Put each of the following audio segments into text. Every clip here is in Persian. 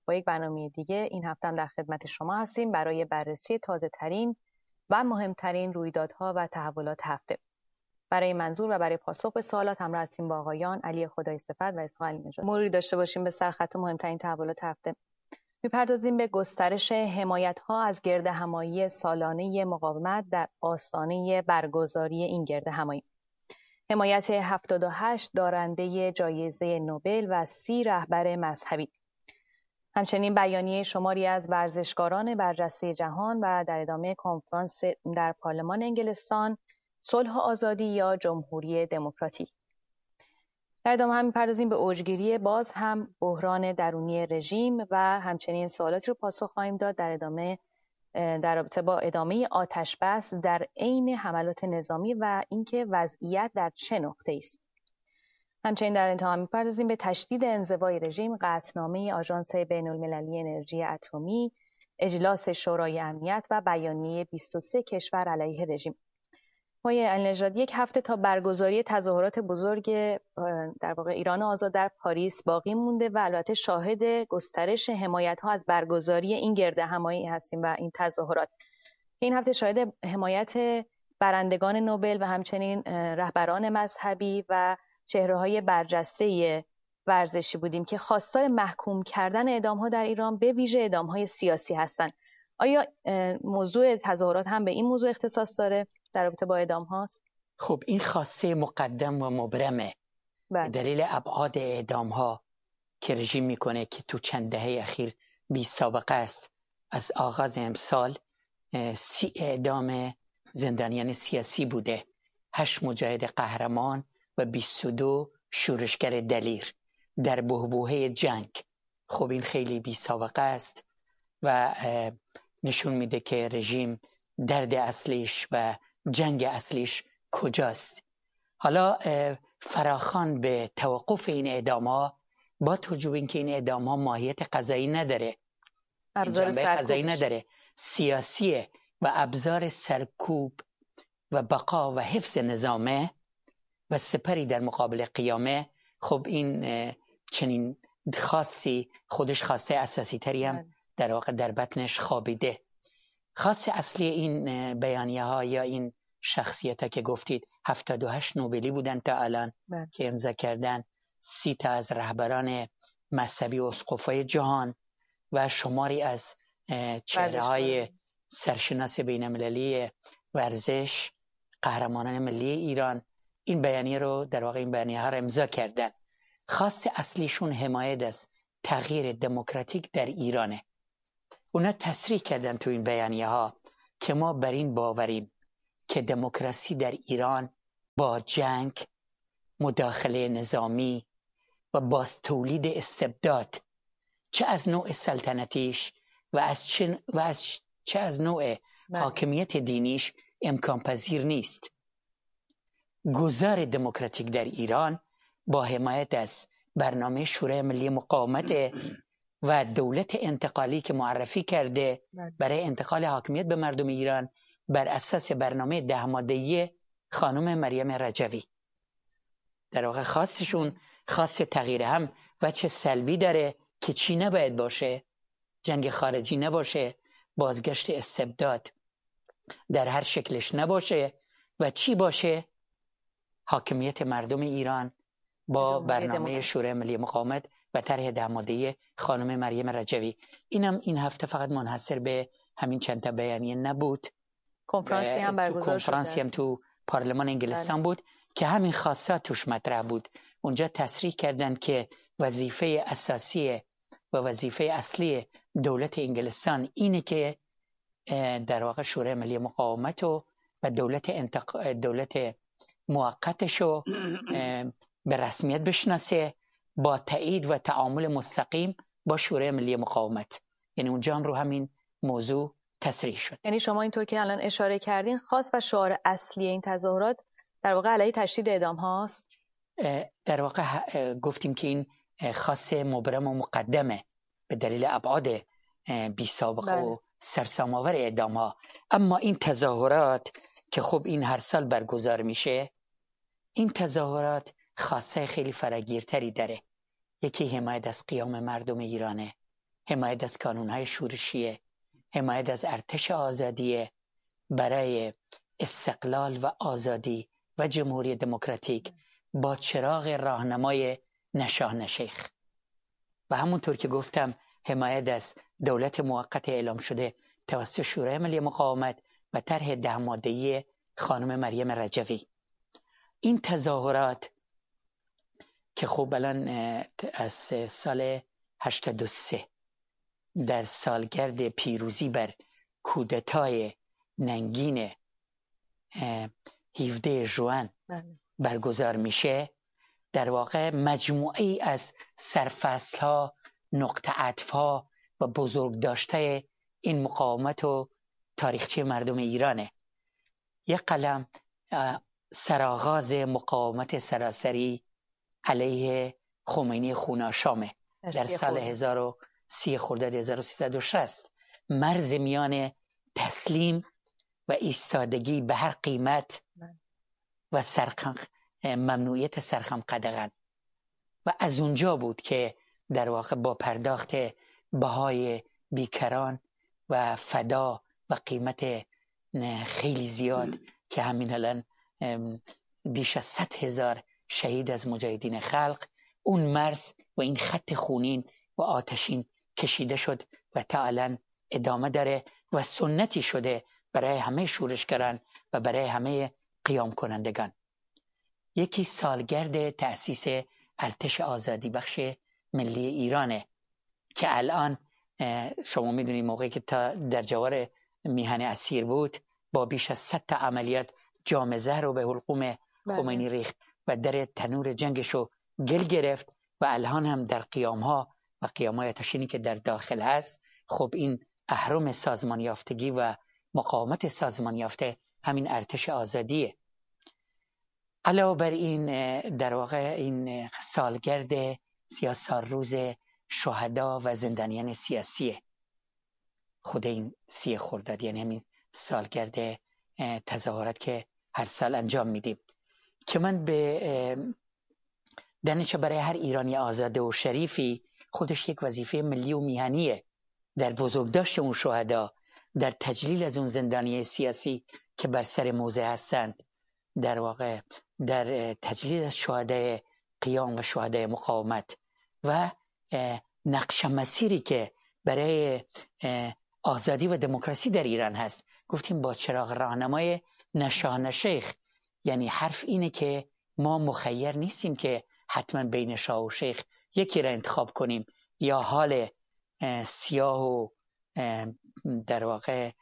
با یک برنامه دیگه این هفته هم در خدمت شما هستیم برای بررسی تازه ترین و مهمترین رویدادها و تحولات هفته. برای منظور و برای پاسخ به سوالات همراه هستیم با آقایان علی خدایی‌صفت و اسحاق علی‌نژاد. مروری داشته باشیم به سرخط مهمترین تحولات هفته. می‌پردازیم به گسترش حمایت‌ها از گردهمایی سالانه مقاومت در آستانه برگزاری این گردهمایی. حمایت 78 دارنده جایزه نوبل و 30 رهبر مذهبی. همچنین بیانیه شماری از ورزشکاران برجسته جهان و در ادامه کنفرانس در پارلمان انگلستان صلح و آزادی یا جمهوری دموکراتیک. در ادامه هم می‌پردازیم به اوجگیری باز هم بحران درونی رژیم و همچنین سوالاتی رو پاسخ خواهیم داد در رابطه با ادامه آتش بس در عین حملات نظامی و اینکه وضعیت در چه نقطه‌ای است. همچنین در انتها می‌پردازیم به تشدید انزوای رژیم، قطعنامه آژانس بین‌المللی انرژی اتمی، اجلاس شورای امنیت و بیانیه 23 کشور علیه رژیم. آقای علی‌نژاد، یک هفته تا برگزاری تظاهرات بزرگ در واقع ایران آزاد در پاریس باقی مونده و البته شاهد گسترش حمایت‌ها از برگزاری این گردهمایی هستیم و این تظاهرات. این هفته شاهد حمایت برندگان نوبل و همچنین رهبران مذهبی و چهره‌های برجسته ورزشی بودیم که خواستار محکوم کردن اعدام‌ها در ایران به ویژه اعدام‌های سیاسی هستند. آیا موضوع تظاهرات هم به این موضوع اختصاص داره در رابطه با اعدام هاست؟ خب این خاصه مقدم و مبرمه دلیل ابعاد اعدام ها که رژیم میکنه که تو چند دهه اخیر بی سابقه است. از آغاز امسال 30 اعدام زندانیان سیاسی بوده، 8 مجاهد قهرمان و 22 شورشگر دلیر در بحبوحه جنگ. خب این خیلی بی سابقه است و نشون میده که رژیم درد اصلیش و جنگ اصلیش کجاست. حالا فراخوان به توقف این اعدام‌ها با توجه به اینکه این اعدام‌ها ماهیت قضایی نداره، جنبه قضایی نداره، سیاسیه و ابزار سرکوب و بقا و حفظ نظامه و سپری در مقابل قیامه. خب این چنین خاصی خودش خواسته اساسی تری هم در واقع در بطنش خوابیده. خاص اصلی این بیانیه ها یا این شخصیت ها که گفتید 78 نوبلی بودن تا الان که امضا کردن، 30 تا از رهبران مذهبی و اسقفای جهان و شماری از چهره های سرشناس بین المللی ورزش، قهرمانان ملی ایران این بیانیه رو در واقع این بیانیه ها رو امضا کردن. خاص اصلیشون حمایت از تغییر دموکراتیک در ایرانه. اونا تصریح کردن تو این بیانیه ها که ما بر این باوریم که دموکراسی در ایران با جنگ، مداخله نظامی و باز تولید استبداد، چه از نوع سلطنتیش و چه از نوع حاکمیت دینیش امکان پذیر نیست. گذار دموکراتیک در ایران با حمایت از برنامه شورای ملی مقاومت و دولت انتقالی که معرفی کرده برای انتقال حاکمیت به مردم ایران بر اساس برنامه 10 ماده‌ای خانم مریم رجوی. در واقع خاصشون خاص تغییر هم و چه سلبی داره که چی نباید باشه، جنگ خارجی نباشه، بازگشت استبداد در هر شکلش نباشه و چی باشه، حاکمیت مردم ایران با برنامه شورای ملی مقاومت و طرح 10 ماده‌ای خانم مریم رجوی. اینم این هفته فقط منحصر به همین چند تا بیانیه نبود، کنفرانسی هم برگزار شد، کنفرانسی هم تو پارلمان انگلستان بود که همین خاصات توش مطرح بود. اونجا تصریح کردند که وظیفه اساسی و وظیفه اصلی دولت انگلستان اینه که در واقع شورای ملی مقاومت و دولت موقتشو به رسمیت بشناسه با تایید و تعامل مستقیم با شورای ملی مقاومت. یعنی اونجا هم رو همین موضوع تصریح شد. یعنی شما اینطور که الان اشاره کردین خاص و شعار اصلی این تظاهرات در واقع علیه تشدید اعدام هاست. در واقع گفتیم که این خاص مبرم و مقدمه به دلیل ابعاد بی سابقه و سرسام‌آور اعدام ها. اما این تظاهرات که خب این هر سال برگزار میشه، این تظاهرات خاصه خیلی فراگیرتری داره. یکی حمایت از قیام مردم ایرانه، حمایت از کانونهای شورشیه، حمایت از ارتش آزادیه برای استقلال و آزادی و جمهوری دموکراتیک با چراغ راهنمای نشان شیخ. و همونطور که گفتم حمایت از دولت موقت اعلام شده توسط شورای ملی مقاومت و طرح 10 ماده‌ای خانم مریم رجوی. این تظاهرات که خب الان از سال 83 در سالگرد پیروزی بر کودتای ننگین 17 ژوئن برگزار میشه، در واقع مجموعی از سرفصل‌ها، نقطه عطف‌ها و بزرگداشته این مقاومت و تاریخچه مردم ایرانه. یک قلم سرآغاز مقاومت سراسری علیه خمینی خوناشامه در سال 1030 خرداد 1360. مرز میان تسلیم و ایستادگی به هر قیمت و ممنوعیت سرخم قدغن. و از اونجا بود که در واقع با پرداخت بهای بیکران و فدا و قیمت خیلی زیاد که همین الان بیش از 100,000 شهید از مجاهدین خلق، اون مرز و این خط خونین و آتشین کشیده شد و تا الان ادامه داره و سنتی شده برای همه شورشگران و برای همه قیام کنندگان. یکی سالگرد تأسیس ارتش آزادی بخش ملی ایرانه که الان شما میدونید موقعی که تا در جوار میهن اسیر بود با بیش از 100 تا عملیات جام زهر رو به حلقوم خمینی ریخت و در تنور جنگشو گل گرفت و الان هم در قیامها و قیامهای آتشینی که در داخل هست، خب این اهرم سازمان یافتگی و مقاومت سازمان یافته همین ارتش آزادیه. علاوه بر این در واقع این سالگرد یا سالروز شهدا و زندانیان سیاسیه، خود این 30 خرداد، یعنی همین سالگرد تظاهرات که هر سال انجام میدیم که من به دانش برای هر ایرانی آزاده و شریفی خودش یک وظیفه ملی و میهنیه در بزرگداشت اون شهدا، در تجلیل از اون زندانی سیاسی که بر سر موضع هستند، در واقع در تجلیل از شهدای قیام و شهدای مقاومت و نقش مسیری که برای آزادی و دموکراسی در ایران هست. گفتیم با چراغ راهنمای نشان شیخ، یعنی حرف اینه که ما مخیر نیستیم که حتما بین شاه و شیخ یکی را انتخاب کنیم یا حال سیاه و در واقع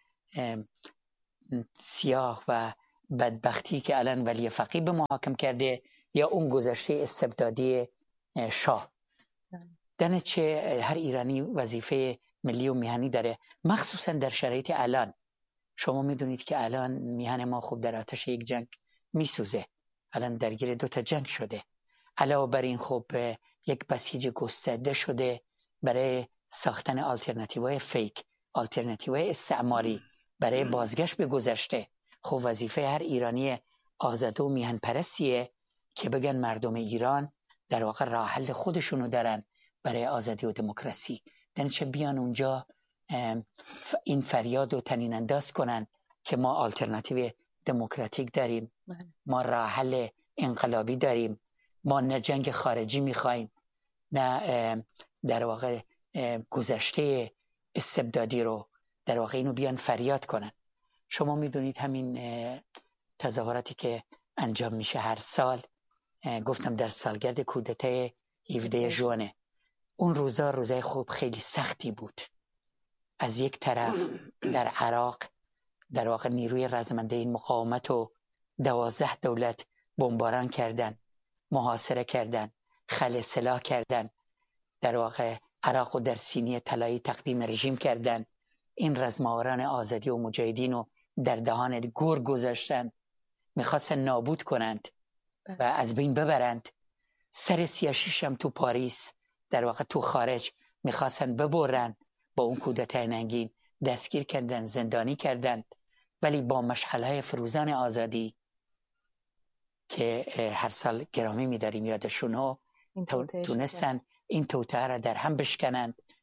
سیاه و بدبختی که الان ولی فقیه به ما حاکم کرده یا اون گذشته استبدادی شاه. دانچه هر ایرانی وظیفه ملی و میهنی داره، مخصوصا در شرایط الان. شما میدونید که الان میهن ما خوب در آتش یک جنگ میسوزه، الان درگیر 2 تا جنگ شده. علاوه بر این خب یک بسیج گسترده شده برای ساختن آلترناتیوهای فیک، آلترناتیوهای استعماری برای بازگشت به گذشته. خب وظیفه هر ایرانی آزاده و میهن پرستیه که بگن مردم ایران در واقع راه حل خودشونو دارن برای آزادی و دموکراسی، دنچه بیان اونجا این فریاد و طنین انداز کنن که ما آلترناتیو دموکراتیک داریم، ما راه حل انقلابی داریم، ما نه جنگ خارجی میخوایم نه در واقع گذشته استبدادی رو، در واقع اینو بیان فریاد کنن. شما میدونید همین تظاهراتی که انجام میشه هر سال، گفتم در سالگرد کودتای 17 ژوئن، اون روزای خوب خیلی سختی بود. از یک طرف در عراق در واقع نیروی رزمنده این مقاومت و 12 دولت بمباران کردن، محاصره کردن، خلع سلاح کردن، در واقع عراق و در سینی طلایی تقدیم رژیم کردن. این رزماوران آزادی و مجاهدین رو در دهان گور گذاشتن، میخواستن نابود کنند و از بین ببرند. سر 36 هم تو پاریس در واقع تو خارج میخواستن ببرن، با اون کودتای ننگین دستگیر کردن، زندانی کردن. ولی با مشعل‌های فروزان آزادی که هر سال گرامی می‌داریم یادشون ها، تونستن این توطئه را در هم بشکنن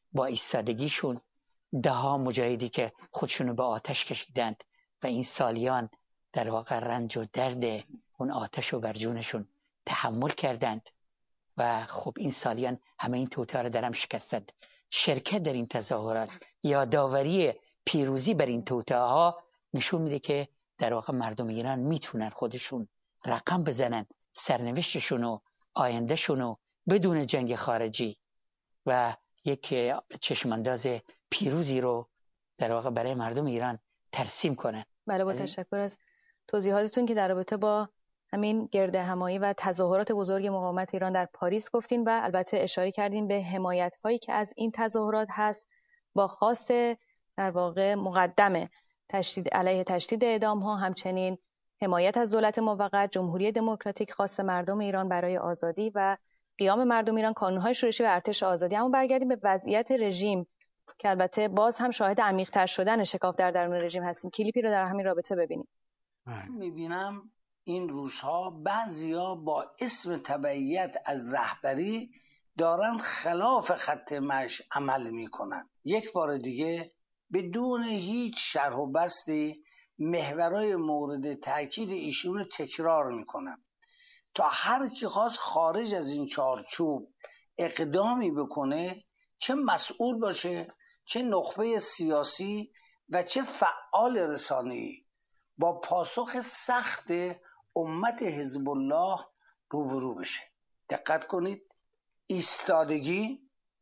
با ایستادگیشون، ده ها مجاهدی که خودشونو به آتش کشیدند و این سالیان در واقع رنج و درد اون آتش رو بر جونشون تحمل کردند و خب این سالیان همه این توطئه رو درم شکستند. شرکت در این تظاهرات، یادآوری پیروزی بر این توطئه ها نشون میده که در واقع مردم ایران میتونن خودشون رقم بزنن سرنوشتشون و آیندهشون رو بدون جنگ خارجی و یک چشمانداز پیروزی رو در واقع برای مردم ایران ترسیم کنن. بله، با تشکر از توضیحاتتون که در رابطه با همین گردهمایی و تظاهرات بزرگ مقاومت ایران در پاریس گفتین و البته اشاره کردین به حمایت‌هایی که از این تظاهرات هست با خواست در واقع مقدم علیه تشدید اعدام‌ها، همچنین حمایت از دولت موقت جمهوری دموکراتیک، خواست مردم ایران برای آزادی و قیام مردم ایران، کانون‌های شورشی و ارتش آزادی. اما برگردیم به وضعیت رژیم که البته باز هم شاهد عمیق‌تر شدن شکاف در درون رژیم هستیم. کلیپی رو در همین رابطه ببینیم. می‌بینم این روزها بعضیا با اسم تبعیت از رهبری دارن خلاف خط مشی عمل میکنن. یک بار دیگه بدون هیچ شرح و بستی محورهای مورد تاکید ایشون رو تکرار میکنن تا هر کی خواست خارج از این چارچوب اقدامی بکنه، چه مسئول باشه، چه نخبه سیاسی و چه فعال رسانه‌ای، با پاسخ سخت امت حزب الله روبرو بشه. دقت کنید، ایستادگی،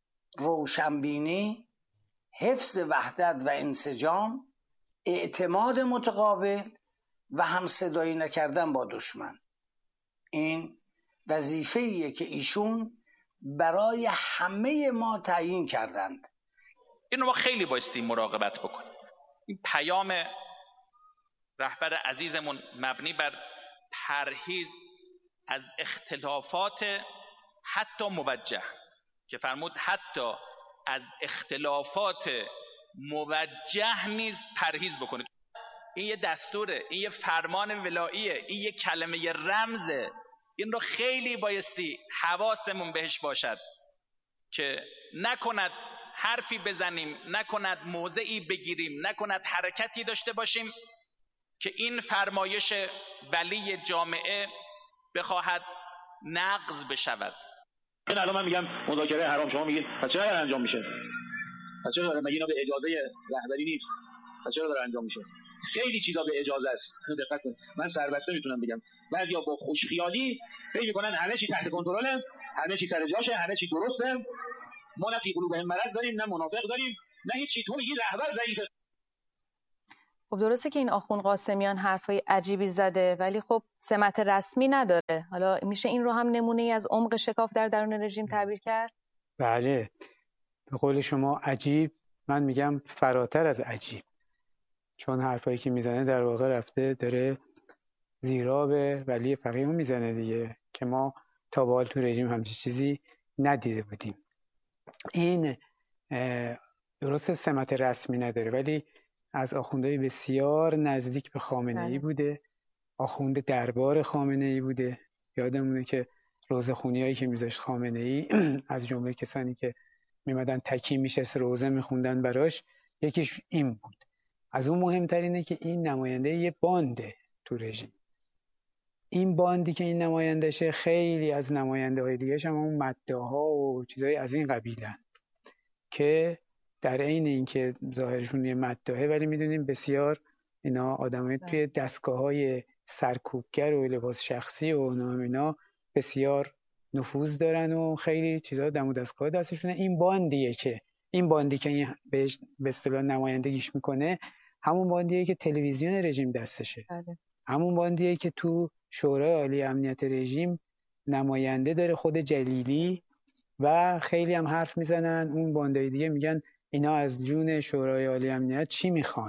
روشنبینی، حفظ وحدت و انسجام، اعتماد متقابل و همصدایی نکردن با دشمن، این وظیفه‌ایه که ایشون برای همه ما تعیین کردند. اینو ما خیلی بایستی مراقبت بکنیم. این پیام رهبر عزیزمون مبنی بر پرهیز از اختلافات حتی موجه که فرمود حتی از اختلافات موجه نیز پرهیز بکنید. این یه دستوره، این یه فرمان ولاییه، این یه کلمه رمزه. این رو خیلی بایستی حواسمون بهش باشد که نکند حرفی بزنیم، نکند موضعی بگیریم، نکند حرکتی داشته باشیم که این فرمایش ولی جامعه بخواهد نقض بشود. این الان من میگم مذاکره حرام، شما میگید پس چرا انجام میشه؟ پس چرا داره؟ مگه اینا به اجازه رهبری نیست؟ پس چرا داره انجام میشه؟ خیلی چیزا به اجازه است. دقت کنید، من سربسته میتونم بگم بعضیا با خوشخیالی فکر میکنن همه چی تحت کنترله، همه چی سر جاشه، همه چی درسته. ما نه فی قلوبهم مرض داریم، نه منافق داریم، نه هیچ چیز. تو میگی رهبر ضعیفه. خب درسته که این آخوند قاسمیان حرفای عجیبی زده، ولی خب سمت رسمی نداره. حالا میشه این رو هم نمونه ای از عمق شکاف در درون رژیم تعبیر کرد؟ بله، به قول شما عجیب، من میگم فراتر از عجیب، چون حرفایی که میزنه در واقع رفته داره زیرا به ولی فقیه میزنه دیگه، که ما تا به حال تو رژیم همچین چیزی ندیده بودیم. این درست سمت رسمی نداره، ولی از آخوندهای بسیار نزدیک به خامنه‌ای بوده، آخوند دربار خامنه‌ای بوده. یادمونه که روزه‌خونیایی که میذاشت خامنه‌ای از جمله کسانی که میمدن تکی میشست روزه میخوندن براش، یکیش این بود. از اون مهمترینه که این نماینده یه بانده تو رژیم. این باندی که این نمایندشه، خیلی از نماینده های دیگه‌ش هم اون مداها و چیزای از این قبیلن که در عین اینکه ظاهرشون یه مداحه، ولی میدونیم بسیار اینا آدمای توی دستگاه‌های سرکوبگر و لباس شخصی و اینا بسیار نفوذ دارن و خیلی چیزا دم و دستگاه دستشونه. این باندی که این بهش به اصطلاح نمایندگیش میکنه، همون باندیه که تلویزیون رژیم دستشه. بله. همون باندیه که تو شورای عالی امنیت رژیم نماینده داره خود جلیلی و خیلی هم حرف میزنن. اون باندای دیگه میگن اینا از جون شورای عالی امنیت چی میخوان.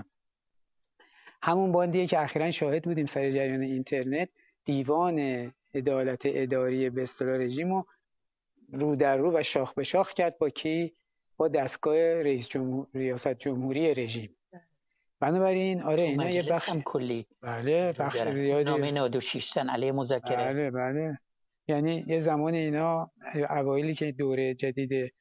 همون باندیه که اخیراً شاهد بودیم سر جریان اینترنت، دیوان عدالت اداری به اصطلاح رژیمو رو در رو و شاخ به شاخ کرد با کی؟ با دستگاه ریاست جمهوری رژیم. بنابراین آره اینا یه بخش کلی، بله بخش زیادی نامه 96 علیه مذاکره. بله یعنی یه زمان اینا اوایلی که دوره جدید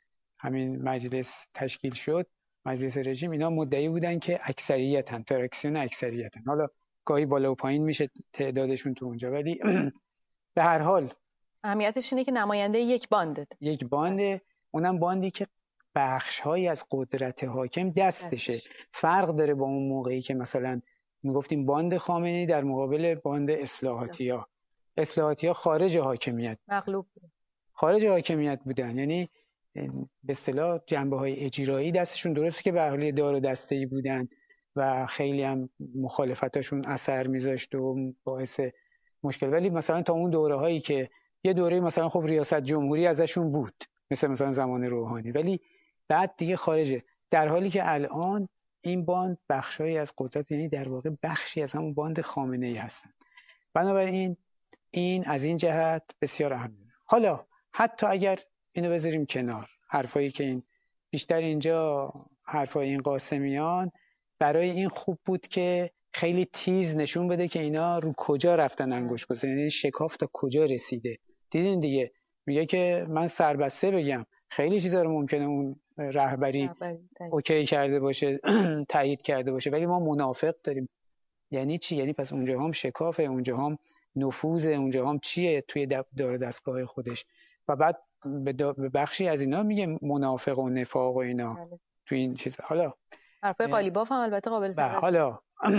همین مجلس تشکیل شد، مجلس رژیم، اینا مدعی بودن که اکثریتن، فرکسیون اکثریتن. حالا گاهی بالا و پایین میشه تعدادشون تو اونجا، ولی به هر حال اهمیتش اینه که نماینده یک بانده، اونم باندی که بخش‌هایی از قدرت حاکم دستشه. فرق داره با اون موقعی که مثلا میگفتیم باند خامنه‌ای در مقابل باند اصلاحاتی‌ها. اصلاحاتی‌ها خارج حاکمیت، مغلوب خارج حاکمیت بودن، یعنی به اصطلاح جنبه‌های اجرایی دستشون، درسته که به حال دار و دسته‌ای بودن و خیلی هم مخالفتاشون اثر میذاشت و باعث مشکل، ولی مثلا تا اون دوره‌هایی که یه دوره مثلا خب ریاست جمهوری ازشون بود، مثلا زمان روحانی، ولی بعد دیگه خارجه. در حالی که الان این باند بخشایی از قدرت، یعنی در واقع بخشی از همون باند خامنه‌ای هستن. بنابراین این از این جهت بسیار اهمیه. حالا حتی اگر اینو بذاریم کنار، حرفایی که این بیشتر اینجا حرفای این قاسمیان برای این خوب بود که خیلی تیز نشون بده که اینا رو کجا رفتن انگشت گذاشتن، یعنی شکاف تا کجا رسیده. دیدین دیگه، میگه که من سربسته بگم خیلی چیزا رو ممکنه اون رهبری اوکی کرده باشه تایید کرده باشه، ولی ما منافق داریم. یعنی چی؟ یعنی پس اونجا هم شکافه، اونجا هم نفوذه، اونجا هم چیه توی دار دستگاه خودش. و بعد به بخشی از اینا میگه منافق و نفاق و اینا تو این چیز. حالا حرفای قالیباف هم البته قابل توجه. حالا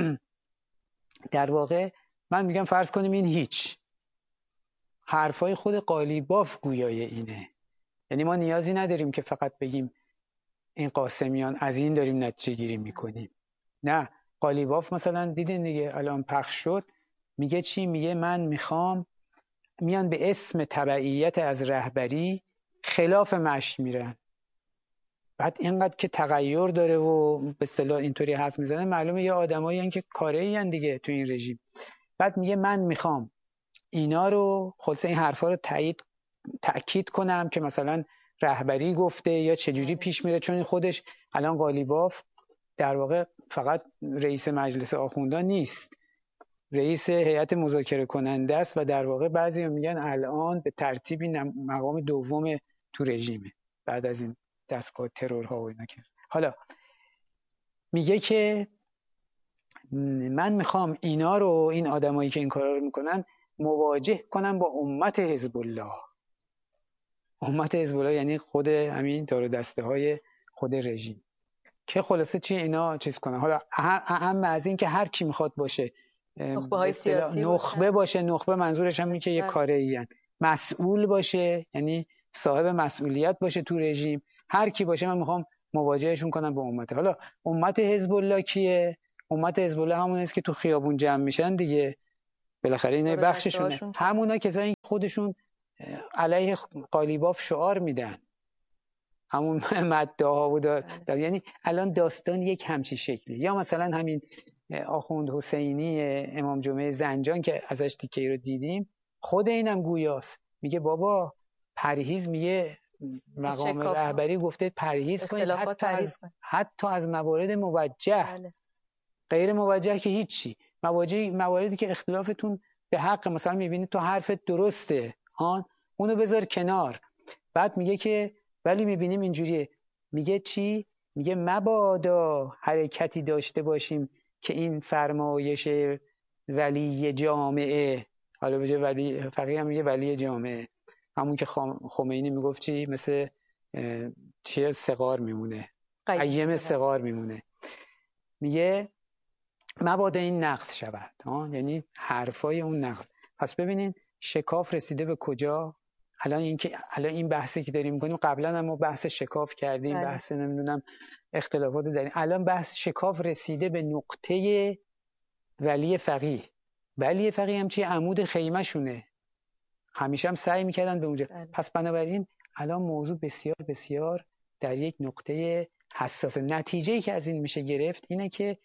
در واقع من میگم فرض کنیم این هیچ، حرفای خود قالیباف گویای اینه. یعنی ما نیازی نداریم که فقط بگیم این قاسمیان از این داریم نتیجه گیری میکنیم. نه، قالیباف مثلا دیدین دیگه الان پخش شد، میگه چی؟ میگه من میخوام، میان به اسم تبعیت از رهبری خلاف مشی میرن. بعد اینقدر که تغییر داره و به اصطلاح اینطوری حرف میزنه، معلومه یه آدمایی هستن که کاره‌ای هستن دیگه تو این رژیم. بعد میگه من میخوام اینا رو، خلاص این حرفا رو تأکید کنم که مثلا رهبری گفته یا چجوری پیش میره، چون خودش الان قالیباف در واقع فقط رئیس مجلس آخوندان نیست، رئیس هیئت مذاکره کننده است و در واقع بعضی میگن الان به ترتیبی مقام دوم تو رژیمه بعد از این دستگاه ترورها و اینا. که حالا میگه که من میخوام اینا رو، این آدمایی که این کارا رو میکنن، مواجه کنم با امت حزب الله. امت حزب الله یعنی خود همین دار و دسته های خود رژیم، که خلاصه چی اینا چیز کنن. حالا اهم از این که هر کی میخواد باشه، نخبه‌های سیاسی نخبه باشه، نخبه منظورش هم اینه که یه کاره‌ای ان، مسئول باشه، یعنی صاحب مسئولیت باشه تو رژیم، هر کی باشه من میخوام مواجهشون کنم با امت. حالا امت حزب الله کیه؟ امت حزب الله همون است که تو خیابون جمع میشن دیگه، بالاخره اینا بخششونه، همونا کسایی که خودشون علیه قالیباف شعار میدن، همون مدعاها بود. یعنی الان داستان یک همچی شکلی. یا مثلا همین آخوند حسینی امام جمعه زنجان که ازش تیکه‌ای رو دیدیم، خود اینم گویاست، میگه بابا پرهیز، میگه مقام رهبری گفته پرهیز کنید حتی از موارد موجه. بله. غیر موجه که هیچی، مواردی که اختلافتون به حق، مثلا میبینید تو حرفت درسته اونو بذار کنار. بعد میگه که ولی میبینیم اینجوریه، میگه چی؟ میگه مبادا حرکتی داشته باشیم که این فرمایش ولی جامعه، حالا به جای ولی فقیه هم میگه ولی جامعه، همون که خمینی میگفت چی؟ مثل چیه صغار میمونه، قیم صغار میمونه. میگه مبادا این نقص شود، یعنی حرفای اون نقص. پس ببینین شکاف رسیده به کجا. الان این بحثی که داریم می‌کنیم، قبلا هم ما بحث شکاف کردیم، بحث نمیدونم اختلافات داریم، الان بحث شکاف رسیده به نقطه ولی فقیه. ولی فقیه هم چی؟ عمود خیمه شونه، همیشه هم سعی میکردن به اونجا. پس بنابراین الان موضوع بسیار بسیار در یک نقطه حساس. نتیجه‌ای که از این میشه گرفت اینه که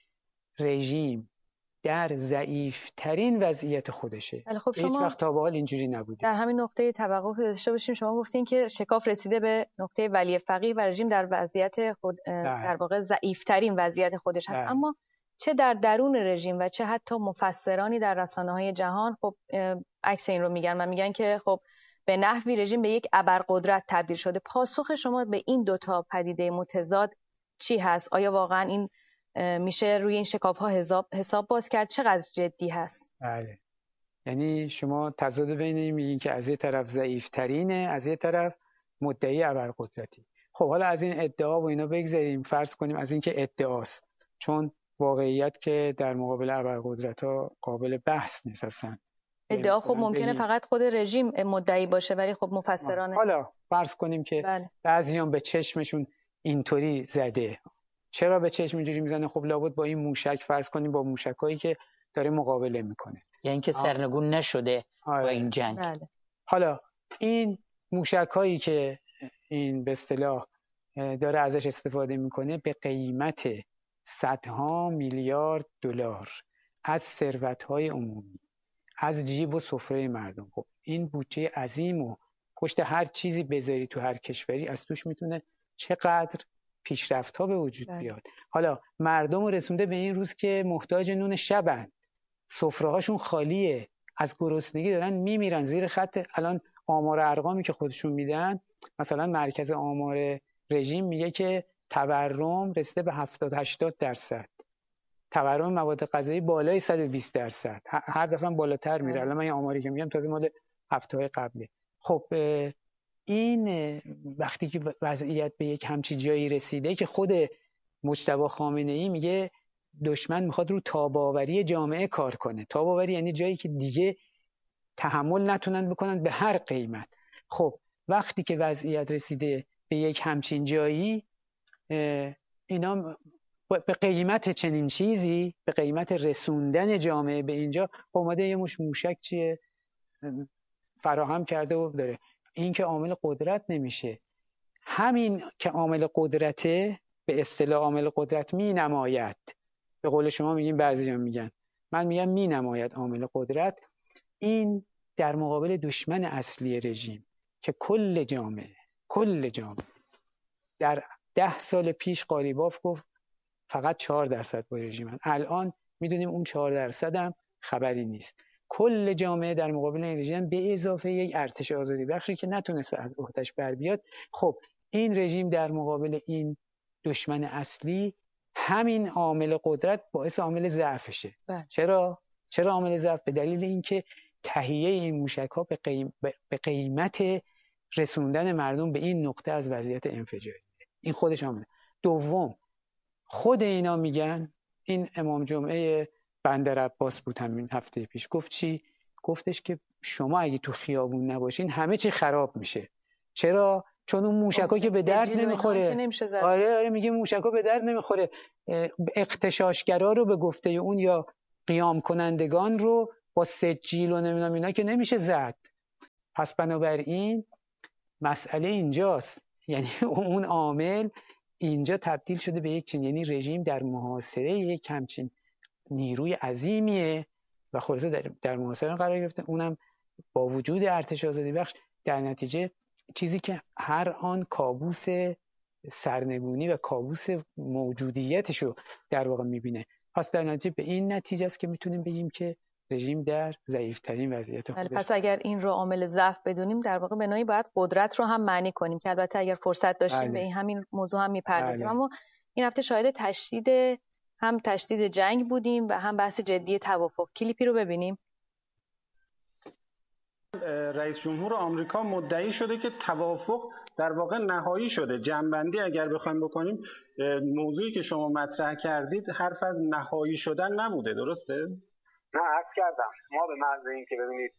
رژیم در ضعیف‌ترین وضعیت خودشه. خب هیچ وقت تا به حال اینجوری نبوده. در همین نقطه توقف داشته باشیم. شما گفتین که شکاف رسیده به نقطه ولی فقیه و رژیم در وضعیت خود در واقع ضعیف‌ترین وضعیت خودش هست. اما چه در درون رژیم و چه حتی مفسرانی در رسانه‌های جهان خب عکس این رو میگن و میگن که خب به نحوی رژیم به یک ابرقدرت تبدیل شده. پاسخ شما به این دوتا پدیده متضاد چی هست؟ آیا واقعا این میشه روی این شکاف‌ها حساب باز کرد؟ چقدر جدی هست؟ بله، یعنی شما تضاد بین این میگین که از یه طرف ضعیف‌ترینه، از یه طرف مدعی ابرقدرتی. خب حالا از این ادعا و اینا بگذاریم، فرض کنیم از این که ادعاست، چون واقعیت که در مقابل ابرقدرت‌ها قابل بحث نیست اصلا. ادعا خب ممکنه فقط خود رژیم مدعی باشه، ولی خب مفسرانه. حالا فرض کنیم که بله. بعضیان به چشمشون اینطوری زده. چرا به چشم اینجوری میزنه؟ خب لابد با این موشک، فرض کنیم با موشکایی که داره مقابله میکنه، یعنی اینکه سرنگون نشده با این جنگ. بله. حالا این موشکایی که این به اصطلاح داره ازش استفاده میکنه به قیمت صدها میلیارد دلار از ثروت‌های عمومی، از جیب و سفره مردم. خب این بودجه عظیم و پشت هر چیزی بذاری تو هر کشوری از توش میتونه چقدر پیشرفت‌ها به وجود بیاد. حالا مردم رسونده به این روز که محتاج نون شبن، سفره‌هاشون خالیه، از گرسنگی دارن میمیرن زیر خط. الان آمار ارقامی که خودشون میدن، مثلا مرکز آمار رژیم میگه که تورم رسیده به 70-80%، تورم مواد غذایی بالای 120%، هر دفعه بالاتر میره. الان من این آماری که میگم تازه مال هفته‌های قبله. خب این وقتی که وضعیت به یک همچین جایی رسیده که خود مجتبی خامنه‌ای میگه دشمن میخواد رو تاب‌آوری جامعه کار کنه. تاب‌آوری یعنی جایی که دیگه تحمل نتونن بکنن به هر قیمت. خب وقتی که وضعیت رسیده به یک همچین جایی، اینا به قیمت چنین چیزی، به قیمت رسوندن جامعه به اینجا، اومده یه موشک چیه فراهم کرده و داره. این که عامل قدرت نمیشه. همین که عامل قدرته، به اصطلاح عامل قدرت می نماید. به قول شما میگین، بعضیا میگن، من میگم می نماید عامل قدرت. این در مقابل دشمن اصلی رژیم که کل جامعه در 10 سال پیش قالیباف گفت فقط 4% با رژیمن، الان میدونیم اون 4% هم خبری نیست. کل جامعه در مقابل این رژیم به اضافه یک ارتش آزادی بخشی که نتونست از عهده‌اش بر بیاد. خب این رژیم در مقابل این دشمن اصلی، همین عامل قدرت باعث عامل ضعفشه. چرا عامل ضعف؟ به دلیل اینکه تهیه این موشک‌ها به قیمت رسوندن مردم به این نقطه از وضعیت انفجاری. این خودش عامله. دوم، خود اینا میگن، این امام جمعه بندر عباس بود همین هفته پیش، گفت چی؟ گفتش که شما اگه تو خیابون نباشین همه چی خراب میشه. چرا؟ چون اون موشکا که به درد نمیخوره. آره میگه موشکا به درد نمیخوره. اغتشاشگرا رو به گفته اون یا قیام کنندگان رو با سجیل و نمیدونم اینا که نمیشه زد. پس بنابراین مسئله اینجاست، یعنی اون عامل اینجا تبدیل شده به یک چین، یعنی رژیم در محاصره یک همچین نیروی عظیمیه و خلاصه در محاصره قرار گرفته، اونم با وجود ارتش آزادی بخش. در نتیجه چیزی که هر آن کابوس سرنگونی و کابوس موجودیتشو در واقع میبینه. پس در نتیجه به این نتیجه است که میتونیم بگیم که رژیم در ضعیف‌ترین وضعیت خودش. پس اگر این رو عامل ضعف بدونیم، در واقع به نوعی باید قدرت رو هم معنی کنیم که البته اگر فرصت داشتیم به این همین موضوع هم میپردازیم. اما این هفته شاهد تشدید جنگ بودیم و هم بحث جدی توافق. کلیپی رو ببینیم. رئیس جمهور آمریکا مدعی شده که توافق در واقع نهایی شده. جمع‌بندی اگر بخوایم بکنیم، موضوعی که شما مطرح کردید حرف از نهایی شدن نبوده، درسته؟ نه، عرض کردم ما به محض این که ببینید،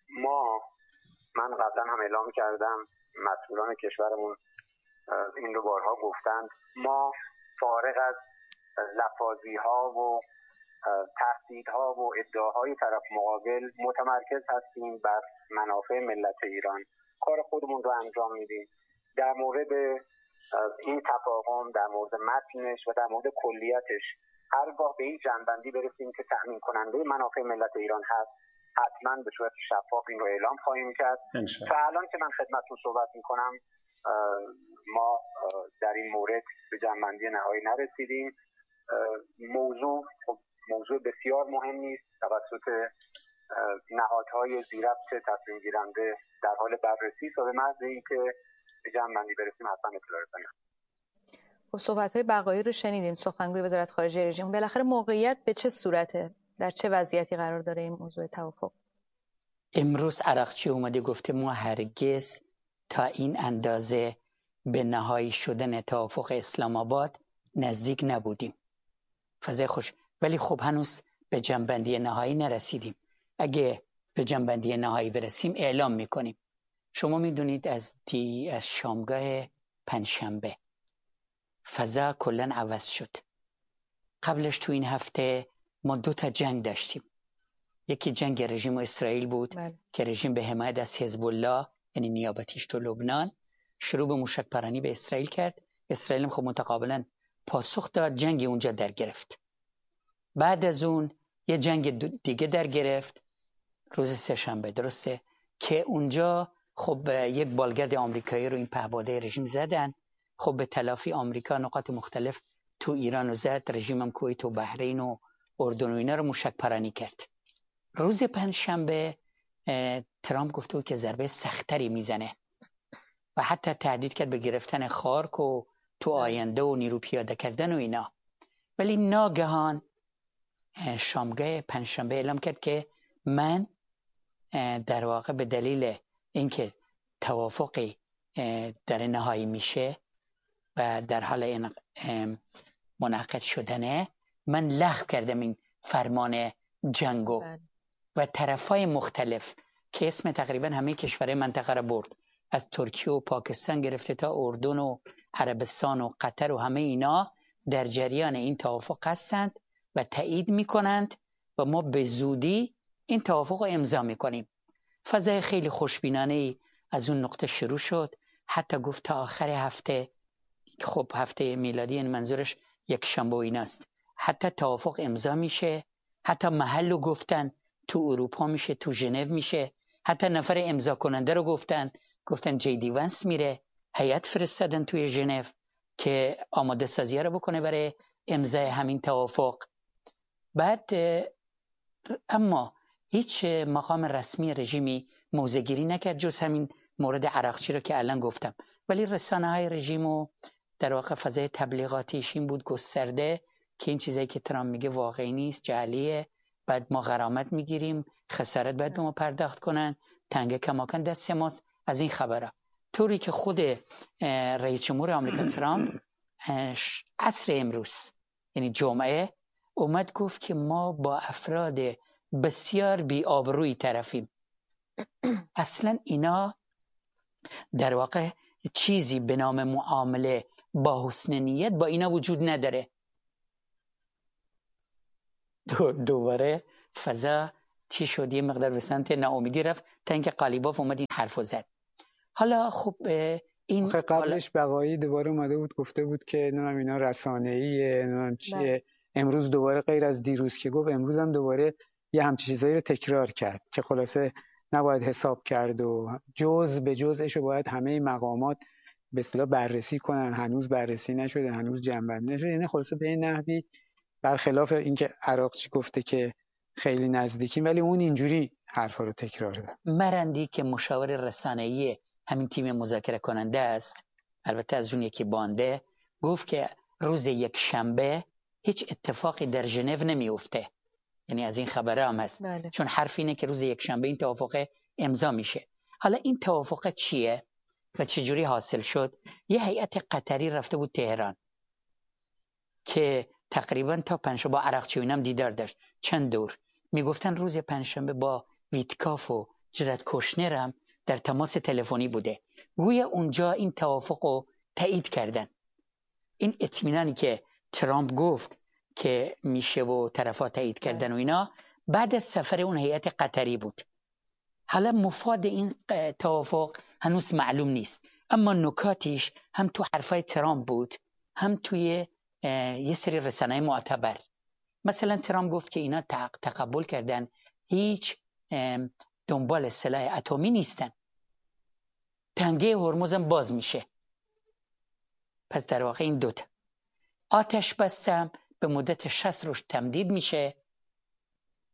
من قبلا هم اعلام کردم، مسئولان کشورمون این رو بارها گفتند، ما فارغ از لفاظی ها و تهدیدها و ادعاهای طرف مقابل متمرکز هستیم بر منافع ملت ایران. کار خودمون رو انجام میدیم. در مورد این تفاهم، در مورد متنش و در مورد کلیتش هرگاه به این جنبندی برسیم که تأمین کننده منافع ملت ایران هست، حتما به صورت شفاف این رو اعلام خواهیم کرد. تا الان که من خدمتتون صحبت میکنم، ما در این مورد به جنبندی نهایی نرسیدیم. موضوع بسیار مهمی است. توسط نهادهای زیربط تصمیم گیرنده در حال بررسی است و به محض اینکه به جمع‌بندی برسیم حتما اطلاع رسانی. خب صحبت‌های بقایی رو شنیدیم، سخنگوی وزارت خارجه رژیم. بالاخره موقعیت به چه صورته؟ در چه وضعیتی قرار داره این موضوع توافق؟ امروز عراقچی اومده گفته ما هرگز تا این اندازه به نهایی شدن توافق اسلام آباد نزدیک نبودیم. فضای خوش، ولی خب هنوز به جنبندی نهایی نرسیدیم. اگه به جنبندی نهایی برسیم اعلام میکنیم. شما میدونید از شامگاه پنجشنبه فضا کلن عوض شد. قبلش تو این هفته ما 2 تا جنگ داشتیم. یکی جنگ رژیم و اسرائیل بود که رژیم به حمایت از حزب الله یعنی نیابتیش تو لبنان شروع به موشک‌پرانی به اسرائیل کرد. اسرائیل هم خب متقابلا پاسخ داد، جنگ اونجا در گرفت. بعد از اون یه جنگ دیگه در گرفت روز سه‌شنبه، درسته، که اونجا خب یک بالگرد آمریکایی رو این پهپاده رژیم زدن. خب به تلافی آمریکا نقاط مختلف تو ایران رو زد، رژیم هم کویت و بحرین و اردن و اینا رو موشک‌پرانی کرد. روز پنجشنبه ترامپ گفته بود که ضربه سختری میزنه و حتی تهدید کرد به گرفتن خارک و تو آینده و نیرو پیاده کردن و اینا. ولی ناگهان شامگاه پنجشنبه اعلام کرد که من در واقع به دلیل اینکه توافقی در نهایی میشه و در حال منعقد شدنه، من لغو کردم این فرمان جنگو و طرفای مختلف که اسم تقریبا همه کشورهای منطقه را برد، از ترکیه و پاکستان گرفته تا اردن و عربستان و قطر و همه اینا در جریان این توافق هستند و تایید میکنند و ما به زودی این توافق رو امضا میکنیم. فضای خیلی خوشبینانه‌ای از اون نقطه شروع شد. حتی گفت تا آخر هفته، خب هفته میلادی این منظورش یک شنبه و ایناست، حتی توافق امضا میشه. حتی محل رو گفتن تو اروپا میشه، تو ژنو میشه. حتی نفر امضا کننده رو گفتن جی دی ونس میره، هیئت فرستادن توی ژنو که آماده سازی رو بکنه برای امضای همین توافق. بعد اما هیچ مقام رسمی رژیمی موضع‌گیری نکرد جز همین مورد عراقچی رو که الان گفتم. ولی رسانه‌های رژیم و در واقع فضای تبلیغاتیش این بود گسترده که این چیزایی که ترامپ میگه واقعی نیست، جعلیه، بعد ما غرامت میگیریم، خسارت باید به ما پرداخت کنن، تنگ کماکان دست ماست، از این خبرها. طوری که خود رئیس جمهور آمریکا ترامپ عصر امروز یعنی جمعه اومد گفت که ما با افراد بسیار بی آبرویی طرفیم. اصلا اینا در واقع چیزی به نام معامله با حسن نیت با اینا وجود نداره. دوباره فضا چی شد؟ یه مقدار به سمت ناامیدی رفت تا اینکه قالیباف اومد این حرفو زد. حالا خب این قبلش بقایی دوباره اومده بود گفته بود که نمیم اینا رسانه‌ایه، نمیم چیه. امروز دوباره غیر از دیروز که گفت، امروز هم دوباره یه همچین چیزایی رو تکرار کرد که خلاصه نباید حساب کرد و جز به جزش رو باید همه مقامات به اصطلاح بررسی کنن. هنوز بررسی نشده، هنوز جنبندی نشده. یعنی خلاصه به این نحوی برخلاف اینکه عراقچی گفته که خیلی نزدیکیم، ولی اون اینجوری حرفا رو تکرار داد. مرندی که مشاور رسانه‌ای همین تیم مذاکره کننده است، البته از اون یکی بانده، گفت که روز یک شنبه هیچ اتفاقی در ژنو نمیفته. یعنی از این خبره هم هست. بله. چون حرف اینه که روز یک شنبه این توافق امضا میشه. حالا این توافق چیه و چجوری حاصل شد؟ یه هیئت قطری رفته بود تهران که تقریبا تا پنجشنبه با عراقچی هم دیدار داشت، چند دور. میگفتن روز پنجشنبه با ویتکاف و جرد کوشنر هم در تماس تلفنی بوده. گویا اونجا این توافق رو تایید کردن. این اطمینانی که ترامپ گفت که میشه و طرفا تایید کردن و اینا بعد از سفر اون هیئت قطری بود. حالا مفاد این توافق هنوز معلوم نیست، اما نکاتش هم تو حرفای ترامپ بود هم توی یه سری رسانه‌های معتبر. مثلا ترامپ گفت که اینا تقبل کردن هیچ دنبال سلاح اتمی نیستن، تنگه هرمز هم باز میشه. پس در واقع این دوتا آتش بستم به مدت 60 روز تمدید میشه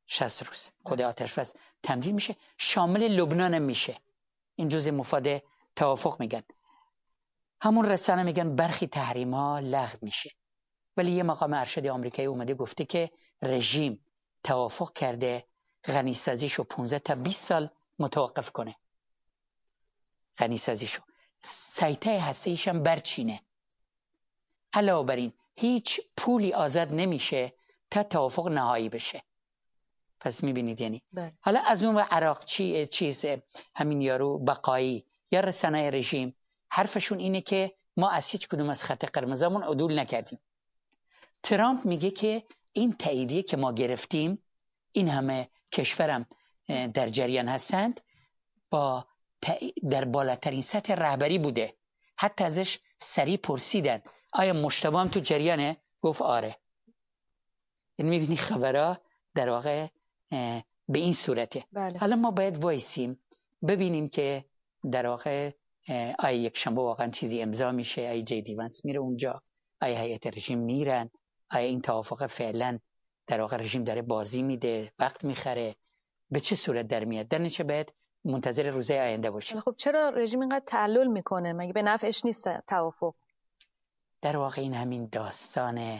60 روز خود آتش بس تمدید میشه، شامل لبنان میشه. این جزء مفاد توافق میگن. همون رسانه میگن برخی تحریم‌ها لغو میشه، ولی یه مقام ارشد آمریکایی اومده گفته که رژیم توافق کرده غنیسازیشو 15 تا 20 سال متوقف کنه. غنیسازیشو، سایته هسته‌ایش هم برچینه. علاوه بر این هیچ پولی آزاد نمیشه تا توافق نهایی بشه. پس میبینید یعنی حالا از اون و عراق چیز همین یارو بقایی یا رسانه رژیم حرفشون اینه که ما از هیچ کدوم از خط قرمزامون عدول نکردیم. ترامپ میگه که این تاییدیه که ما گرفتیم، این همه کشورم در جریان هستند، با در بالاترین سطح رهبری بوده. حتی ازش سریع پرسیدن آیا مجتبی هم تو جریانه؟ گفت آره. این میبینی خبرها در واقع به این صورته. بله. حالا ما باید وایسیم ببینیم که در واقع آیا یک شنبه واقعا چیزی امضا میشه، آیا جی دی وانس میره اونجا، آیا هیئت رژیم میرن، آیا این توافق فعلا در واقع رژیم داره بازی میده، وقت میخره، به چه صورت در میاد. در نتیجه باید منتظر روزهای آینده باشیم. خب چرا رژیم اینقدر تعلل میکنه؟ مگه به نفعش نیست توافق؟ در واقع این همین داستان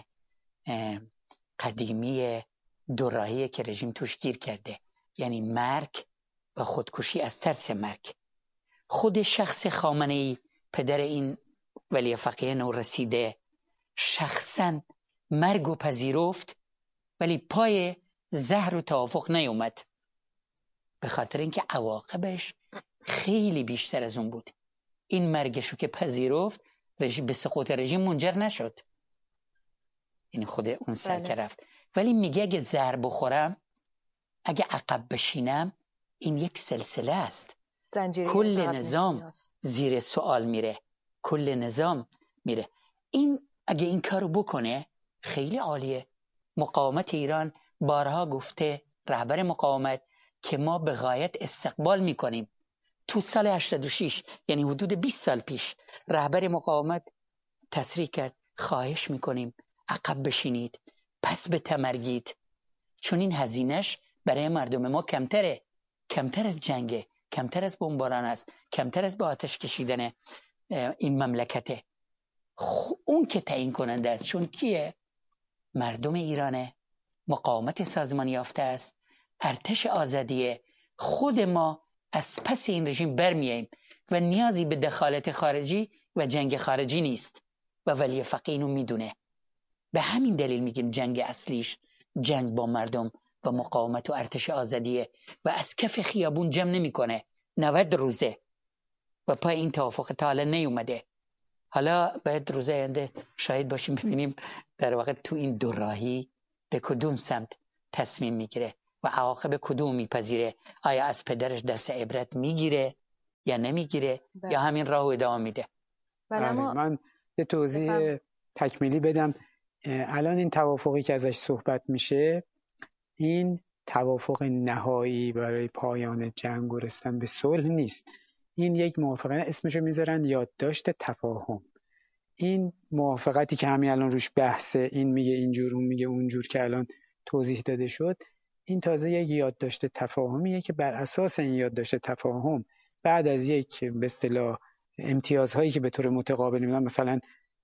قدیمی دوراهیه که رژیم توش گیر کرده، یعنی مرگ و خودکشی از ترس مرگ. خود شخص خامنه‌ای پدر این ولی فقیه نورسیده شخصا مرگ و پذیرفت، ولی پای زهر و توافق نیومد، به خاطر اینکه عواقبش خیلی بیشتر از اون بود. این مرگشو که پذیرفت به سقوط رژیم منجر نشد، این خود اون سر که رفت. ولی میگه اگه زهر بخورم، اگه عقب بشینم، این یک سلسله است، کل نظام زیر سوال میره، کل نظام میره. این اگه این کارو بکنه خیلی عالیه. مقاومت ایران بارها گفته، رهبر مقاومت، که ما به غایت استقبال میکنیم. تو سال 86، یعنی حدود 20 سال پیش، رهبر مقاومت تصریح کرد خواهش میکنیم عقب بشینید، پس به تمرگید، چون این هزینهش برای مردم ما کمتره، کمتر از جنگه، کمتر از بمباران است، کمتر از با آتش کشیدن این مملکته. اون که تعیین کننده است، چون کیه؟ مردم ایرانه، مقاومت سازمان یافته است، ارتش آزادیه. خود ما از پس این رژیم برمیاییم و نیازی به دخالت خارجی و جنگ خارجی نیست و ولی فقیه اینو میدونه. به همین دلیل میگیم جنگ اصلیش جنگ با مردم و مقاومت و ارتش آزادیه و از کف خیابون جمع نمیکنه 90 روزه و پای این توافق تا حالا نیومده. حالا باید روزه آینده شاهد باشیم ببینیم در واقع تو این دوراهی به کدوم سمت تصمیم میگیره و عواقب کدوم میپذیره. آیا از پدرش درس عبرت میگیره یا نمیگیره یا همین راهو ادامه میده. من یه توضیح تکمیلی بدم. الان این توافقی که ازش صحبت میشه، این توافق نهایی برای پایان جنگ و رسیدن به صلح نیست. این یک موافقه، اسمشو میذارن یادداشت تفاهم. این موافقتی که همین الان روش بحثه، این میگه اینجور، اون میگه اونجور که الان توضیح داده شد، این تازه یک یادداشت تفاهمیه که بر اساس این یادداشت تفاهم بعد از یک به اصطلاح امتیازهایی که به طور متقابل میدن، مثلا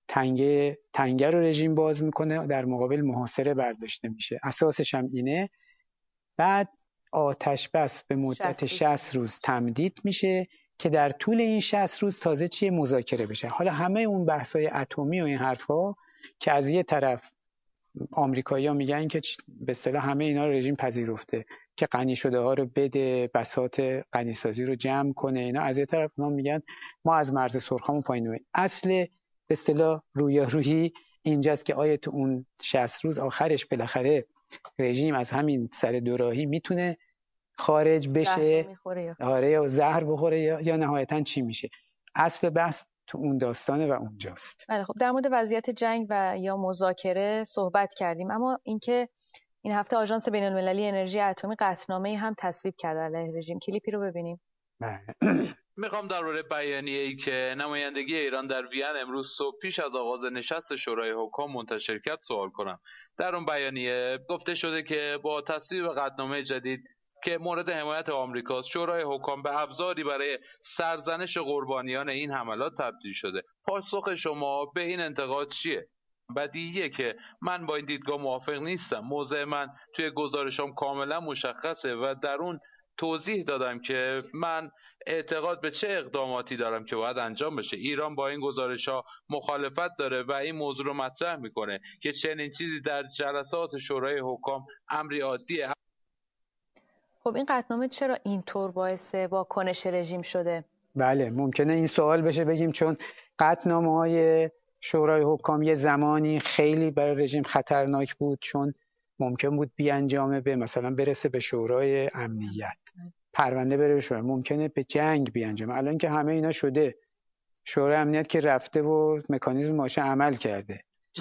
تنگه رو رژیم باز میکنه، در مقابل محاصره برداشته میشه، اساسش هم اینه. بعد آتش بس به مدت 60 روز تمدید میشه که در طول این 60 روز تازه چیه مذاکره بشه. حالا همه اون بحث‌های اتمی و این حرفا که از یه طرف آمریکایی‌ها میگن که به اصطلاح همه اینا رو رژیم پذیرفته که غنی شده ها رو بده، بساط غنیسازی رو جمع کنه، اینا از یه طرف اونا میگن ما از مرز سرخامون پایین نمیاییم. اصل به اصطلاح رویارویی اینجاست که آیا تو اون 60 روز آخرش بالاخره رژیم از همین سر دوراهی میتونه خارج بشه، آره، یا زهر بخوره یا نهایتاً چی میشه. اصل بحث تو اون داستانه و اونجاست. بله، خب در مورد وضعیت جنگ و یا مذاکره صحبت کردیم، اما اینکه این هفته آژانس بین‌المللی انرژی اتمی قطعنامه‌ای هم تصویب کرده علیه رژیم. کلیپی رو ببینیم. بله. میخوام درباره بیانیه‌ای که نمایندگی ایران در وین امروز صبح پیش از آغاز نشست شورای حکام منتشر کرد سوال کنم. در اون بیانیه گفته شده که با تصویب قطعنامه جدید که مورد حمایت آمریکاست، شورای حکام به ابزاری برای سرزنش قربانیان این حملات تبدیل شده. پاسخ شما به این انتقاد چیه؟ بدیهیه که من با این دیدگاه موافق نیستم. موضع من توی گزارشام کاملا مشخصه و در اون توضیح دادم که من اعتقاد به چه اقداماتی دارم که باید انجام بشه. ایران با این گزارش‌ها مخالفت داره و این موضوع رو مطرح میکنه که چنین چیزی در جلسات شورای حکام امری عادیه. خب این قطعنامه چرا اینطور باعث واکنش رژیم شده؟ بله ممکنه این سوال بشه، بگیم چون قطعنامه‌های شورای حکام یه زمانی خیلی برای رژیم خطرناک بود، چون ممکن بود بیانجامه به مثلا برسه به شورای امنیت، پرونده بره به شورای، ممکنه به جنگ بیانجامه. الان که همه اینا شده، شورای امنیت که رفته و مکانیزم ماشه عمل کرده،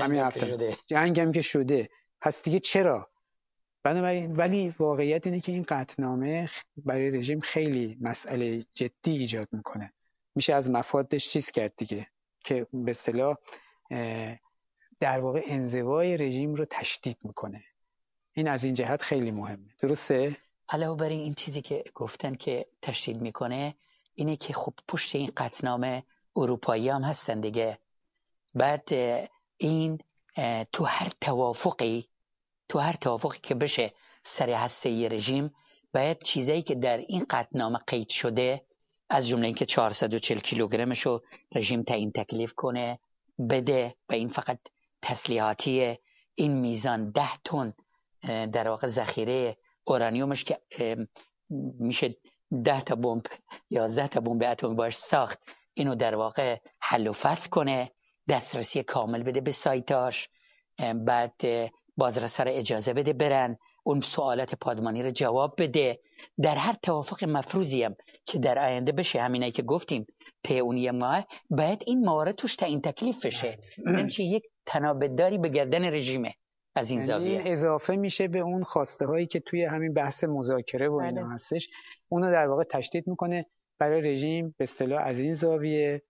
جنگ هم که شده، پس دیگه چرا؟ بنابراین ولی واقعیت اینه که این قطعنامه برای رژیم خیلی مسئله جدی ایجاد میکنه. میشه از مفادش چیز کرد دیگه، که به اصطلاح در واقع انزوای رژیم رو تشدید میکنه. این از این جهت خیلی مهمه. درسته؟ علاوه بر این چیزی که گفتن که تشدید میکنه اینه که خب پشت این قطعنامه اروپایی هم هستن دیگه. بعد این تو هر توافقی که بشه سر هسته رژیم، باید چیزایی که در این قطعنامه قید شده، از جمله اینکه 440 کیلوگرمشو رژیم تعیین تکلیف کنه بده و این فقط تسلیحاتیه، این میزان 10 تن در واقع ذخیره اورانیومش که میشه 10 تا بمب 11 تا بمب اتمی باش ساخت، اینو در واقع حل و فصل کنه، دسترسی کامل بده به سایتاش، بعد بازرسا را اجازه بده برن، اون سوالات پادمانی رو جواب بده. در هر توافق مفروضی هم که در آینده بشه، همینایی که گفتیم طی اون یه ماه، باید این موارد توش تعیین تکلیف بشه، نمیشه یک تنابداری به گردن رژیمه. از این زاویه این اضافه میشه به اون خواسته هایی که توی همین بحث مذاکره و اینا هستش، اونو در واقع تشدید میکنه برای رژیم، به اصطلاح از این زاویه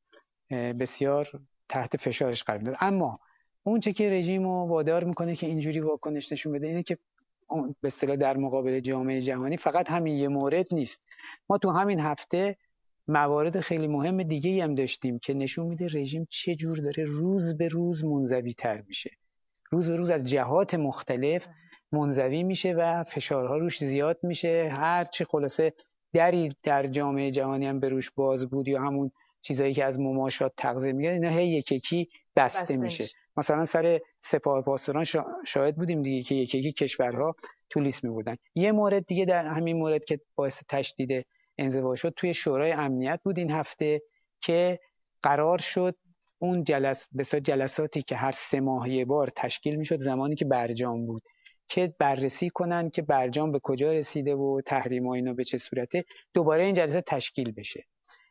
بسیار تحت فشارش قرار میده. اما اون چه که رژیم رو وادار میکنه که اینجوری واکنش نشون بده اینه که به اصطلاح در مقابل جامعه جهانی فقط همین یه مورد نیست. ما تو همین هفته موارد خیلی مهم دیگه هم داشتیم که نشون میده رژیم چه جور داره روز به روز منزوی تر میشه، روز به روز از جهات مختلف منزوی میشه و فشارها روش زیاد میشه. هر چی خلاصه دری در جامعه جهانی هم به روش باز بود یا همون چیزایی که از مماشات تغذیه میگن، اینا هی یکی بسته میشه. مثلا سر سپاه پاسداران شاهد بودیم دیگه که یکی کشورها تو لیست میبردن. یه مورد دیگه در همین مورد که باعث تشدید انزوا شد توی شورای امنیت بود این هفته، که قرار شد اون جلساتی که هر 3 ماه یه بار تشکیل میشد زمانی که برجام بود، که بررسی کنن که برجام به کجا رسیده و تحریم‌ها اینا به چه صورته، دوباره این جلسه تشکیل بشه.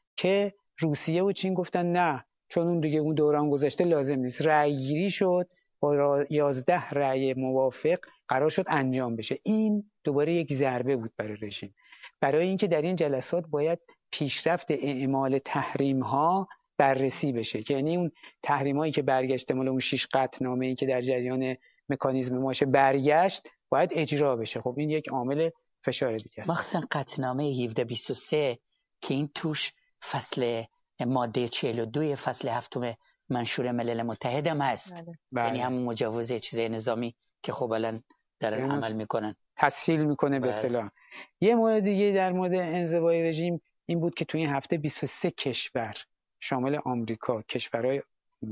که روسیه و چین گفتن نه، چون اون دیگه اون دوران گذشته لازم نیست. رأی گیری شد با 11 رأی موافق قرار شد انجام بشه. این دوباره یک ضربه بود برای رژیم، برای اینکه در این جلسات باید پیشرفت اعمال تحریم ها بررسی بشه، که یعنی اون تحریم هایی که برگشته مال اون 6 قطعنامه‌ای که در جریان مکانیزم ماشه برگشت باید اجرا بشه. خب این یک عامل فشار دیگه است. مخصوصا قطعنامه 1723 که این توش فصل ماده 42 فصل 7 منشور ملل متحد هم هست. یعنی همون مجوز چیزای نظامی که خب الان دارن عمل میکنن، تسهیل میکنه به اصطلاح. یه مورد دیگه در مورد انزوای رژیم این بود که توی این هفته 23 کشور شامل آمریکا، کشورهای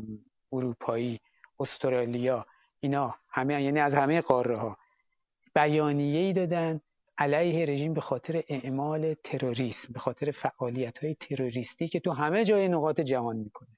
اروپایی، استرالیا، اینا همه، یعنی از همه قاره ها بیانیه‌ای دادن علیه رژیم به خاطر اعمال تروریسم، به خاطر فعالیت‌های تروریستی که تو همه جای نقاط جهان میکنه.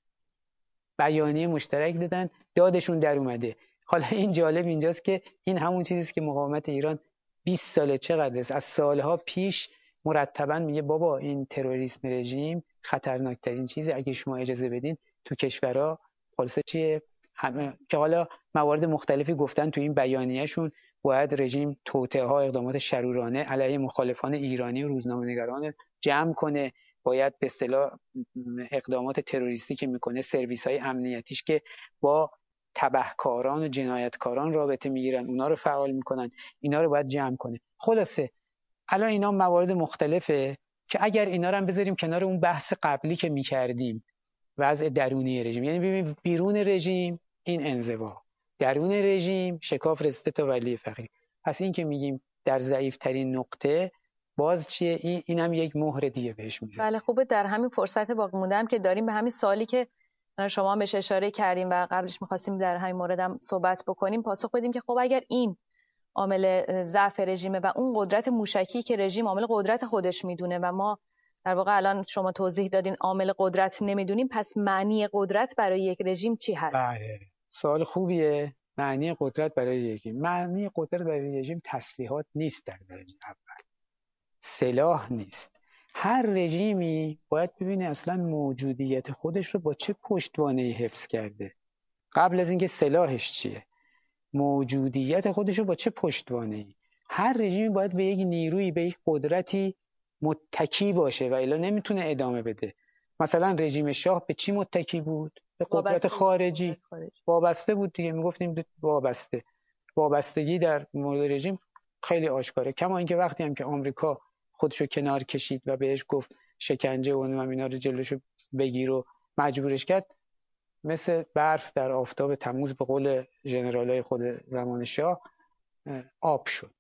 بیانیه مشترک دادن، دادشون در اومده. حالا این جالب اینجاست که این همون چیزیست که مقاومت ایران 20 ساله چقدر است، از سالها پیش مرتباً میگه بابا این تروریسم رژیم خطرناکترین چیزه، اگه شما اجازه بدین تو کشورها خلاصه چیه همه، که حالا موارد مختلفی گفتن تو این بیانیه‌شون باید رژیم توطئه‌ها، اقدامات شرورانه علیه مخالفان ایرانی و روزنامه‌نگاران جمع کنه، باید به اصطلاح اقدامات تروریستی که میکنه، سرویس‌های امنیتیش که با تبهکاران و جنایتکاران رابطه میگیرن، اونا رو فعال میکنن، اینا رو باید جمع کنه. خلاصه الان اینا موارد مختلفه که اگر اینا رو هم بذاریم کنار اون بحث قبلی که میکردیم، وضع درونی رژیم، یعنی ببین بیرون رژیم این انزوا، درون رژیم شکاف رسیده تا ولی فقیه. پس این که میگیم در ضعیف‌ترین نقطه باز چیه، این هم یک مهر دیگه بهش میزنه. بله خوبه در همین فرصت باقی مونده هم که داریم به همین سوالی که شما هم بهش اشاره کردیم و قبلش می‌خواستیم در همین مورد هم صحبت بکنیم پاسخ بدیم که خب اگر این عامل ضعف رژیمه و اون قدرت موشکی که رژیم عامل قدرت خودش میدونه و ما در واقع الان شما توضیح دادین عامل قدرت نمیدونیم، پس معنی قدرت برای یک رژیم چی هست؟ بله سوال خوبیه. معنی قدرت برای معنی قدرت برای رژیم تسلیحات نیست، در درجه اول سلاح نیست. هر رژیمی باید ببینه اصلا موجودیت خودش رو با چه پشتوانه‌ای حفظ کرده. قبل از اینکه سلاحش چیه، موجودیت خودش رو با چه پشتوانه‌ای. هر رژیمی باید به یک نیرویی، به یک قدرتی متکی باشه و الا نمیتونه ادامه بده. مثلا رژیم شاه به چی متکی بود؟ به قدرت خارجی وابسته بود دیگه. میگفتیم وابستگی در مورد رژیم خیلی آشکاره. کما اینکه وقتی هم که آمریکا خودشو کنار کشید و بهش گفت شکنجه و اینا رو جلوشو بگیر و مجبورش کرد، مثل برف در آفتاب تموز به قول ژنرالای خود زمان شاه آب شد.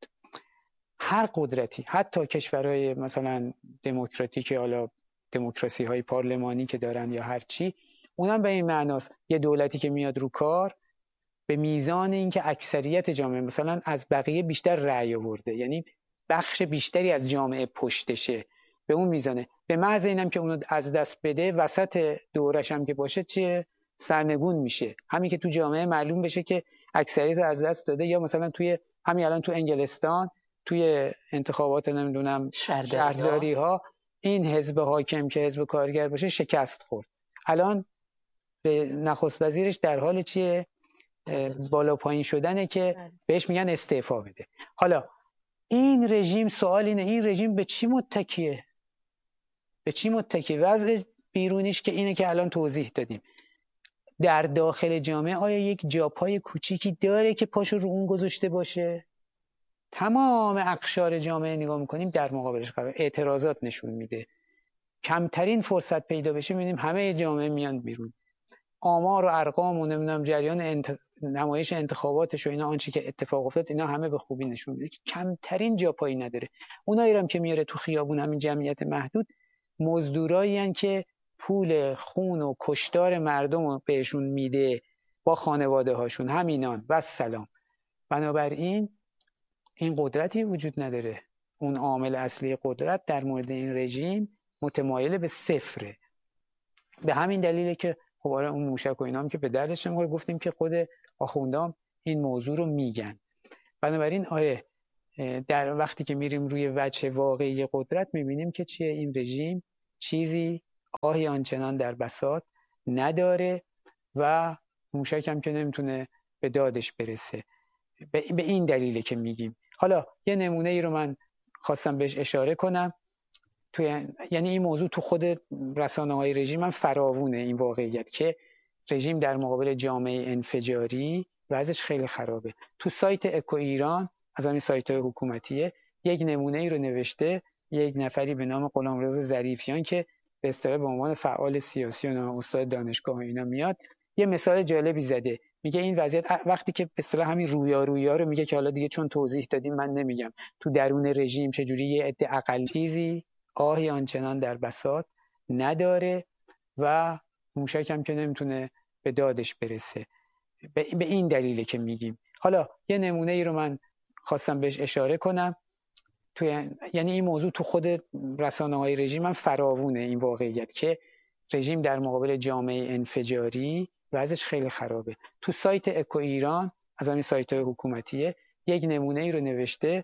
هر قدرتی، حتی کشورهای مثلا دموکراتیک، حالا دموکراسی های پارلمانی که دارن یا هر چی، اونم به این معناست یه دولتی که میاد رو کار به میزان اینکه اکثریت جامعه مثلا از بقیه بیشتر رأی آورده، یعنی بخش بیشتری از جامعه پشتشه، به اون میزانه. به محض اینم که اونو از دست بده وسط دورش هم که باشه چیه، سرنگون میشه. همین که تو جامعه معلوم بشه که اکثریت رو از دست داده، یا مثلا توی همین الان تو انگلستان توی انتخابات نمیدونم شهرداری ها این حزب حاکم که حزب کارگر باشه شکست خورد. الان به نخست وزیرش در حال چیه، بالا پایین شدنه که بهش میگن استعفا بده. حالا این رژیم، سوال اینه این رژیم به چی متکیه؟ به چی متکیه؟ وضع بیرونیش که اینه که الان توضیح دادیم. در داخل جامعه آیا یک جاپای کوچیکی داره که پاشو رو اون گذاشته باشه؟ تمام اقشار جامعه نگاه میکنیم در مقابلش قرار، اعتراضات نشون میده. کمترین فرصت پیدا بشه میبینیم همه جامعه میان بیرون. آمار و ارقام و نمیدونم جریان نمایش انتخاباتش و اینا، آنچه که اتفاق افتاد، اینا همه به خوبی نشون میده که کمترین جاپایی نداره. اونایی هم که میاره تو خیابون، همین جمعیت محدود، مزدورایی ان که پول خون و کشتار مردم رو بهشون میده با خانواده هاشون، همینان و سلام. بنابراین این قدرتی وجود نداره. اون عامل اصلی قدرت در مورد این رژیم متمایل به صفره. به همین دلیله که خب آره اون موشک و اینا هم که به دردش نمیخوره، گفتیم که خود آخوندام این موضوع رو میگن. بنابراین آره در وقتی که میریم روی وجه واقعی قدرت میبینیم که چیه، این رژیم چیزی آهی آنچنان در بساط نداره و موشک هم که نمیتونه به دادش برسه. به این دلیله که میگیم. حالا یه نمونه ای رو من خواستم بهش اشاره کنم. یعنی این موضوع تو خود رسانه‌های رژیم هم فراوونه، این واقعیت که رژیم در مقابل جامعه انفجاری وضعش خیلی خرابه. تو سایت اکو ایران، از همین سایت‌های حکومتیه، یک نمونه ای رو نوشته یک نفری به نام غلامرضا ظریفیان که به اصطلاح به عنوان فعال سیاسی و استاد دانشگاه اینا میاد، یه مثال جالبی زده. میگه این وضعیت وقتی که به اصطلاح همین رویا رو میگه که حالا دیگه چون توضیح دادیم من نمیگم، تو درون رژیم چجوری یه عده اقلیتی آهی آنچنان در بساط نداره و موشک هم که نمیتونه به دادش برسه. به این دلیله که میگیم. حالا یه نمونه ای رو من خواستم بهش اشاره کنم. یعنی این موضوع تو خود رسانه‌های رژیم هم فراوونه، این واقعیت که رژیم در مقابل جامعه انفجاری وضعش خیلی خرابه. تو سایت اکو ایران، از همین سایت‌های حکومتیه، یک نمونه ای رو نوشته